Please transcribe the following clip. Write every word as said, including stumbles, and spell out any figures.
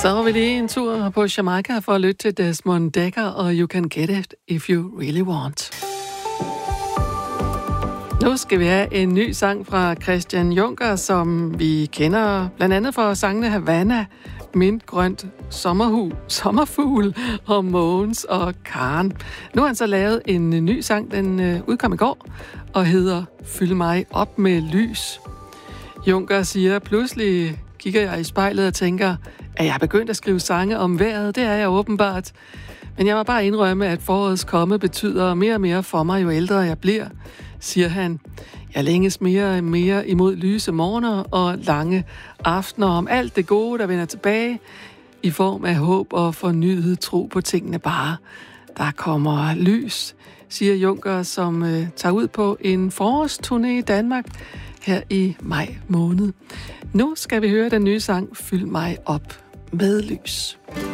Så er vi lige en tur på Jamaica for at lytte til Desmond Dekker og You Can Get It If You Really Want. Nu skal vi have en ny sang fra Christian Juncker, som vi kender blandt andet for sangene Havana, Mintgrønt, Sommerhus, Sommerfugl og Mogens og Karen. Nu har han så lavet en ny sang, den øh, udkom i går, og hedder Fyld mig op med lys. Juncker siger, pludselig kigger jeg i spejlet og tænker, at jeg er begyndt at skrive sange om vejret. Det er jeg åbenbart. Men jeg må bare indrømme, at forårets komme betyder mere og mere for mig, jo ældre jeg bliver, siger han. Jeg længes mere og mere imod lyse morgener og lange aftener om alt det gode, der vender tilbage i form af håb og fornyet tro på tingene bare. Der kommer lys, siger Juncker, som øh, tager ud på en forårsturné i Danmark her i maj måned. Nu skal vi høre den nye sang Fyld mig op med lys.